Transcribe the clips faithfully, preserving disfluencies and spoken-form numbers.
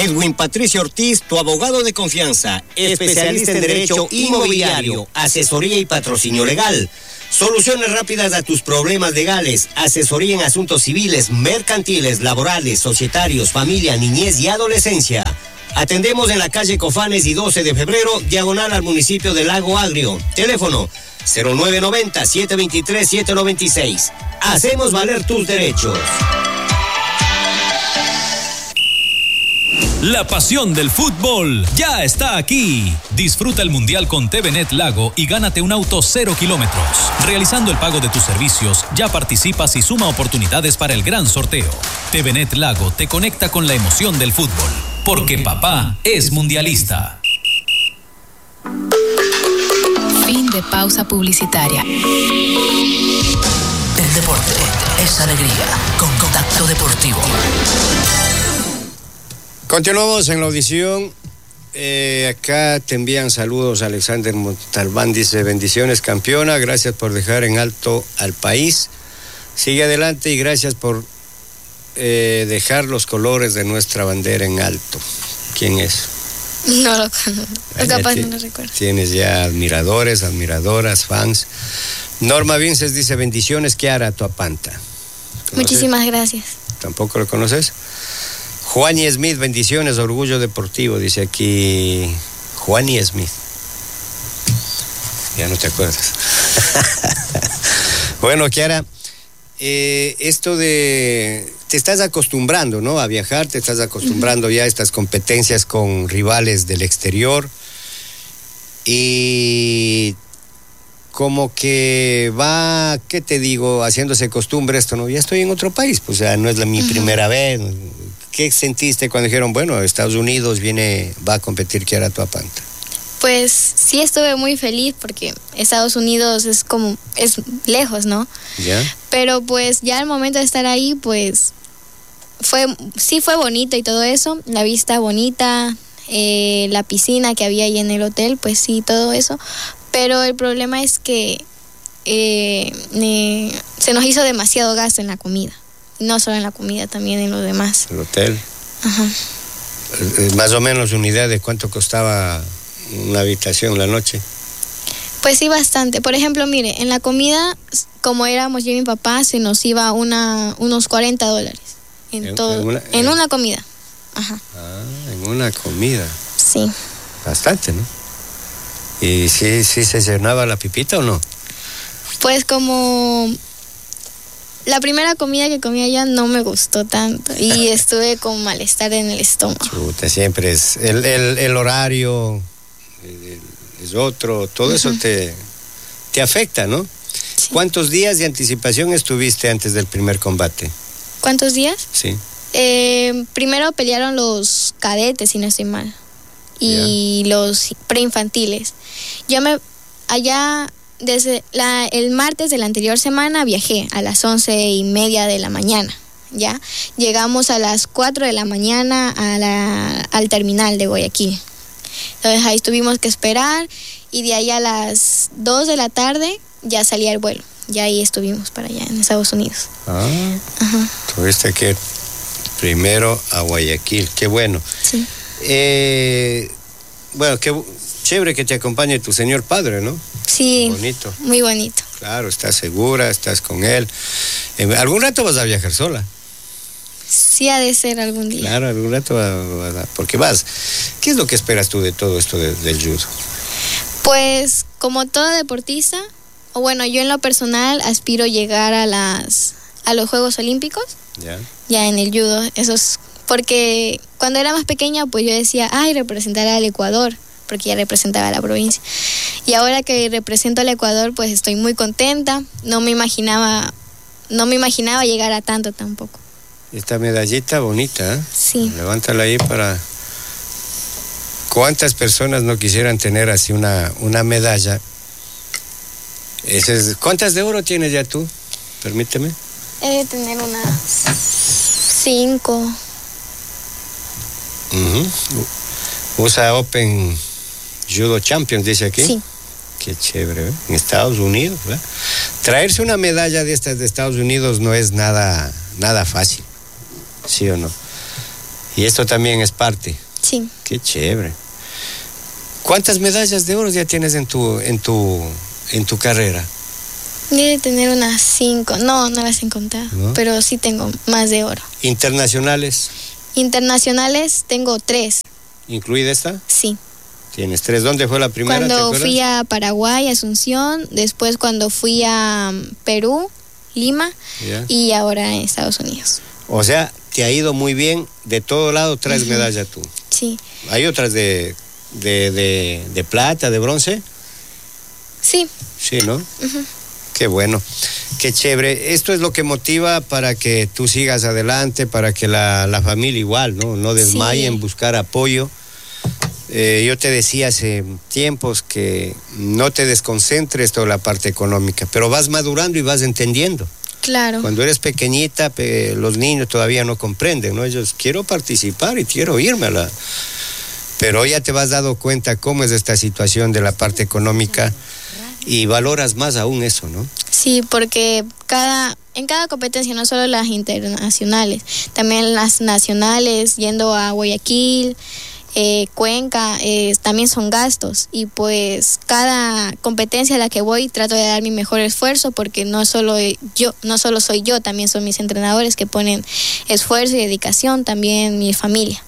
Edwin Patricio Ortiz, tu abogado de confianza, especialista en derecho inmobiliario, asesoría y patrocinio legal. Soluciones rápidas a tus problemas legales, asesoría en asuntos civiles, mercantiles, laborales, societarios, familia, niñez y adolescencia. Atendemos en la calle Cofanes y doce de febrero, diagonal al municipio de Lago Agrio. Teléfono cero nueve nueve cero, siete dos tres, siete nueve seis. Hacemos valer tus derechos. La pasión del fútbol ya está aquí. Disfruta el Mundial con T V Net Lago y gánate un auto cero kilómetros. Realizando el pago de tus servicios, ya participas y suma oportunidades para el gran sorteo. T V Net Lago te conecta con la emoción del fútbol, porque papá es mundialista. Fin de pausa publicitaria. El deporte es alegría con Contacto Deportivo. Continuamos en la audición. Eh, acá te envían saludos Alexander Montalbán, dice: bendiciones campeona, gracias por dejar en alto al país, sigue adelante y gracias por eh, dejar los colores de nuestra bandera en alto. ¿Quién es? No lo conozco, Ay, capaz ti- no lo recuerdo. Tienes ya admiradores, admiradoras, fans. Norma Vinces dice: bendiciones, Kiara Toapanta. ¿Conoces? Muchísimas gracias. ¿Tampoco lo conoces? Juani Smith, bendiciones, orgullo deportivo, dice aquí Juani Smith. Ya no te acuerdas. Bueno, Kiara, eh, esto de... Te estás acostumbrando, ¿no? A viajar, te estás acostumbrando ya a estas competencias con rivales del exterior. Y como que va, ¿qué te digo? Haciéndose costumbre esto, ¿no? Ya estoy en otro país, pues ya no es la, mi uh-huh. primera vez. ¿Qué sentiste cuando dijeron, bueno, Estados Unidos viene, va a competir Kiara Toapanta? Pues sí estuve muy feliz porque Estados Unidos es como, es lejos, ¿no? ¿Ya? Pero pues ya al momento de estar ahí, pues fue, sí fue bonito y todo eso, la vista bonita, eh, la piscina que había ahí en el hotel, pues sí, todo eso. Pero el problema es que eh, eh, se nos hizo demasiado gasto en la comida. No solo en la comida, también en lo demás. El hotel. Ajá. Más o menos una idea de cuánto costaba una habitación la noche. Pues sí, bastante. Por ejemplo, mire, en la comida, como éramos yo y mi papá, se nos iba una, unos cuarenta dólares. En, en todo. En una, en en... una comida. Ajá. Ah, en una comida. Sí. Bastante, ¿no? ¿Y sí, sí se llenaba la pipita o no? Pues como... La primera comida que comí allá no me gustó tanto y estuve con malestar en el estómago. Chuta, siempre es el, el, el horario el, es otro, todo uh-huh. eso te, te afecta, ¿no? Sí. ¿Cuántos días de anticipación estuviste antes del primer combate? ¿Cuántos días? Sí. Eh, primero pelearon los cadetes, si no estoy mal, y yeah. los preinfantiles. Yo me allá... Desde la, el martes de la anterior semana viajé a las once y media de la mañana, ¿ya? Llegamos a las cuatro de la mañana a la, al terminal de Guayaquil. Entonces ahí tuvimos que esperar y de ahí a las dos de la tarde ya salía el vuelo. Ya ahí estuvimos para allá en Estados Unidos. Ah, ajá. Tuviste que ir primero a Guayaquil, qué bueno. Sí. Eh, bueno, qué chévere que te acompañe tu señor padre, ¿no? Sí, bonito. Muy bonito. Claro, estás segura, estás con él. ¿Algún rato vas a viajar sola? Sí, ha de ser algún día. Claro, algún rato vas a... Porque vas. ¿Qué es lo que esperas tú de todo esto de, del judo? Pues, como todo deportista, o bueno, yo en lo personal aspiro llegar a las a los Juegos Olímpicos. Ya. Ya en el judo. Eso es porque cuando era más pequeña, pues yo decía, ay, representar al Ecuador, porque ya representaba a la provincia. Y ahora que represento al Ecuador, pues estoy muy contenta. No me imaginaba, no me imaginaba llegar a tanto tampoco. Esta medallita bonita, ¿eh? Sí. Levántala ahí para... ¿Cuántas personas no quisieran tener así una, una medalla? Ese es... ¿Cuántas de oro tienes ya tú? Permíteme. He de tener unas cinco. Uh-huh. Usa Open Judo Champions, dice aquí. Sí. Qué chévere, ¿eh? En Estados Unidos, ¿verdad? Traerse una medalla de estas de Estados Unidos no es nada, nada fácil, ¿sí o no? Y esto también es parte. Sí. Qué chévere. ¿Cuántas medallas de oro ya tienes en tu, en tu, en tu carrera? Debe tener unas cinco. No, no las he contado, ¿no? Pero sí tengo más de oro. ¿Internacionales? Internacionales tengo tres. ¿Incluida esta? Sí. Tienes tres. ¿Dónde fue la primera? Cuando fui a Paraguay, Asunción, después cuando fui a Perú, Lima, yeah. y ahora en Estados Unidos. O sea, te ha ido muy bien, de todo lado traes uh-huh. medalla tú. Sí. ¿Hay otras de, de, de, de plata, de bronce? Sí. Sí, ¿no? Uh-huh. Qué bueno, qué chévere. Esto es lo que motiva para que tú sigas adelante, para que la, la familia igual, ¿no? No desmaye en sí. buscar apoyo. Eh, yo te decía hace tiempos que no te desconcentres toda la parte económica, pero vas madurando y vas entendiendo. Claro. Cuando eres pequeñita, pe, los niños todavía no comprenden, ¿no? Ellos, quiero participar y quiero irme a la... Pero ya te vas dando cuenta cómo es esta situación de la parte económica y valoras más aún eso, ¿no? Sí, porque cada... En cada competencia, no solo las internacionales, también las nacionales, yendo a Guayaquil... Eh, Cuenca, eh, también son gastos y pues cada competencia a la que voy trato de dar mi mejor esfuerzo porque no solo yo, no solo soy yo, también son mis entrenadores que ponen esfuerzo y dedicación, también mi familia.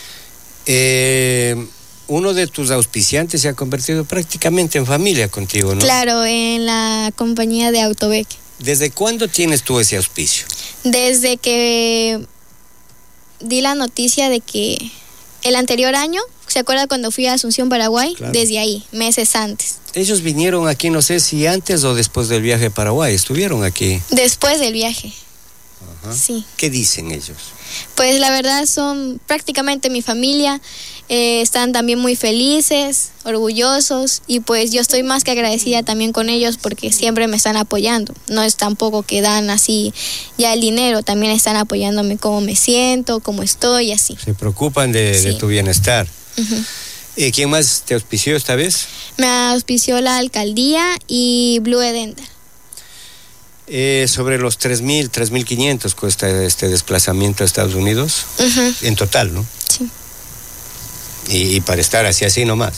Eh, uno de tus auspiciantes se ha convertido prácticamente en familia contigo, ¿no? Claro, en la compañía de Autobec. ¿Desde cuándo tienes tú ese auspicio? Desde que di la noticia de que el anterior año, ¿se acuerda cuando fui a Asunción, Paraguay? Claro. Desde ahí, meses antes. Ellos vinieron aquí, no sé si antes o después del viaje a Paraguay, estuvieron aquí. Después del viaje. Ajá. Sí. ¿Qué dicen ellos? Pues la verdad son prácticamente mi familia, eh, están también muy felices, orgullosos y pues yo estoy más que agradecida también con ellos porque siempre me están apoyando. No es tampoco que dan así ya el dinero, también están apoyándome cómo me siento, cómo estoy, así. Se preocupan de, sí. de tu bienestar. Uh-huh. ¿Y quién más te auspició esta vez? Me auspició la alcaldía y Blue Edenda. Eh, sobre los tres mil, tres mil quinientos cuesta este desplazamiento a Estados Unidos, uh-huh. en total, ¿no? Sí. Y, y para estar así, así nomás.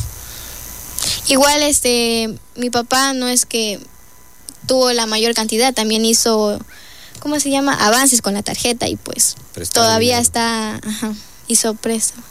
Igual, este, mi papá no es que tuvo la mayor cantidad, también hizo, ¿cómo se llama? Avances con la tarjeta y pues Prestar todavía dinero. está, ajá, hizo préstamo.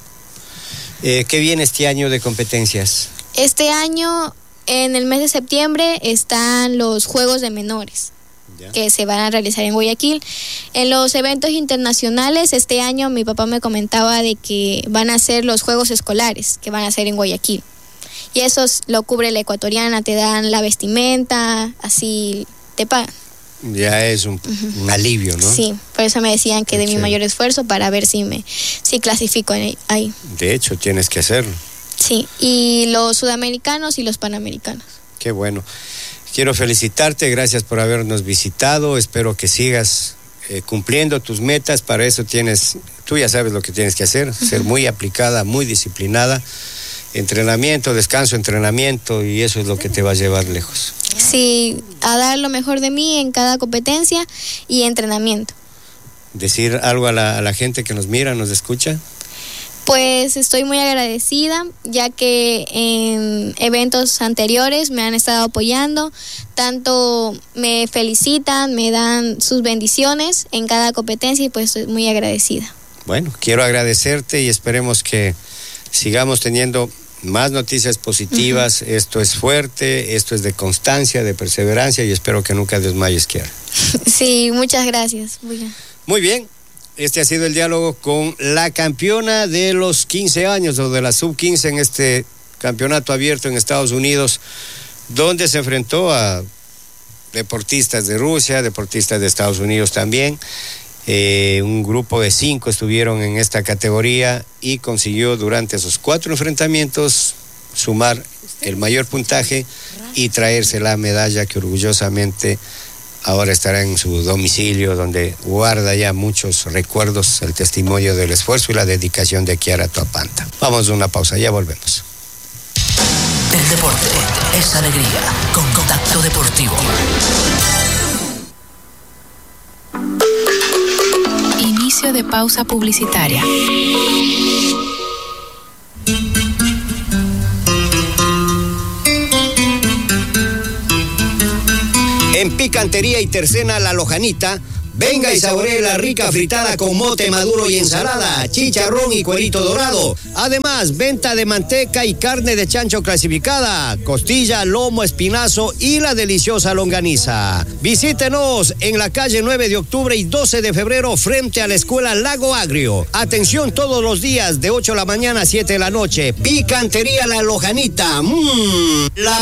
Eh, ¿Qué viene este año de competencias? Este año, en el mes de septiembre, están los Juegos de Menores. Ya. Que se van a realizar en Guayaquil. En los eventos internacionales, este año mi papá me comentaba de que van a ser los Juegos Escolares, que van a ser en Guayaquil. Y eso lo cubre la ecuatoriana, te dan la vestimenta, así te pagan. Ya es un, uh-huh. un alivio, ¿no? Sí, por eso me decían que de mi mayor esfuerzo para ver si me si clasifico ahí. De hecho, tienes que hacerlo. Sí, y los sudamericanos y los panamericanos. Qué bueno. Quiero felicitarte, gracias por habernos visitado, espero que sigas eh, cumpliendo tus metas, para eso tienes, tú ya sabes lo que tienes que hacer, uh-huh. ser muy aplicada, muy disciplinada, entrenamiento, descanso, entrenamiento y eso es lo que te va a llevar lejos. Sí, a dar lo mejor de mí en cada competencia y entrenamiento. ¿Decir algo a la, a la gente que nos mira, nos escucha? Pues estoy muy agradecida, ya que en eventos anteriores me han estado apoyando, tanto me felicitan, me dan sus bendiciones en cada competencia y pues estoy muy agradecida. Bueno, quiero agradecerte y esperemos que sigamos teniendo más noticias positivas. Uh-huh. Esto es fuerte, esto es de constancia, de perseverancia y espero que nunca desmayes, Kiara. Sí, muchas gracias. Muy bien. Muy bien. Este ha sido el diálogo con la campeona de los quince años o de la sub quince en este campeonato abierto en Estados Unidos, donde se enfrentó a deportistas de Rusia, deportistas de Estados Unidos también. Eh, un grupo de cinco estuvieron en esta categoría y consiguió durante esos cuatro enfrentamientos sumar el mayor puntaje y traerse la medalla que orgullosamente ahora estará en su domicilio, donde guarda ya muchos recuerdos, el testimonio del esfuerzo y la dedicación de Kiara Toapanta. Vamos a una pausa, ya volvemos. El deporte es alegría, con Contacto Deportivo. Inicio espacio de pausa publicitaria. En Picantería y Tercena La Lojanita, venga y saboree la rica fritada con mote maduro y ensalada, chicharrón y cuerito dorado. Además, venta de manteca y carne de chancho clasificada, costilla, lomo, espinazo y la deliciosa longaniza. Visítenos en la calle nueve de octubre y doce de febrero frente a la escuela Lago Agrio. Atención todos los días de ocho de la mañana a siete de la noche. Picantería La Lojanita. Mmm, la